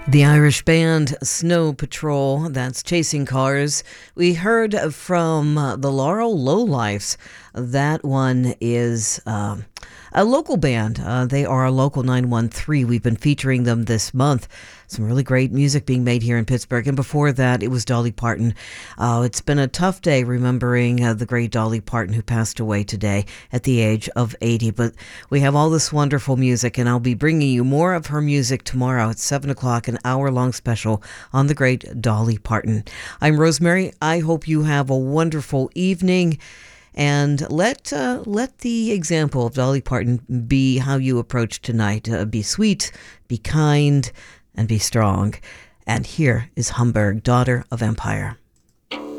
The Irish band Snow Patrol, that's Chasing Cars. We heard from the Laurel Lowlifes. That one is a local band. They are a local 913. We've been featuring them this month. Some really great music being made here in Pittsburgh. And before that, it was Dolly Parton. It's been a tough day remembering the great Dolly Parton who passed away today at the age of 80. But we have all this wonderful music, and I'll be bringing you more of her music tomorrow at 7 o'clock, an hour-long special on the great Dolly Parton. I'm Rosemary. I hope you have a wonderful evening. And let the example of Dolly Parton be how you approach tonight. Be sweet, be kind, and be strong. And here is Hamburg, Daughter of Empire.